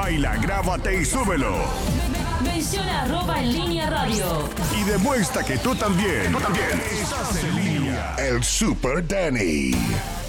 baila, grábate y súbelo. Menciona @enlinea radio. Y demuestra que tú también estás en línea. El Super Danny.